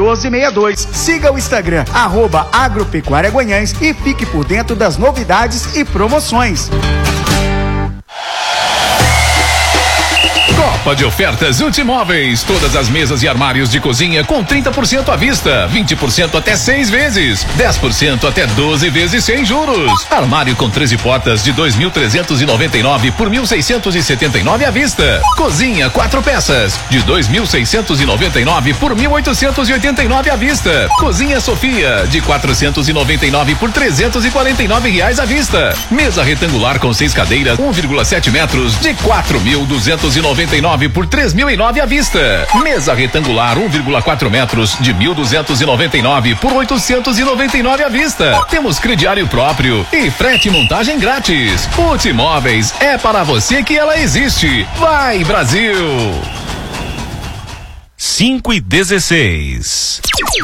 1262. Siga o Instagram, @Agropecuária Guanhães e fique por dentro das novidades e promoções. Copa de ofertas Ultimóveis. Todas as mesas e armários de cozinha com 30% à vista, 20% até 6 vezes, 10% até 12 vezes sem juros. Armário com 13 portas de 2.399 por 1.679 à vista. Cozinha 4 peças de 2.699 por 1.889 à vista. Cozinha Sofia de 499 por 349 reais à vista. Mesa retangular com 6 cadeiras, 1,7 metros de 4.299 por 3.009 à vista. Mesa retangular 1,4 metros de 1.299 por 899 à vista. Temos crediário próprio e frete e montagem grátis. Ultimóveis é para você que ela existe. Vai, Brasil! 5:16.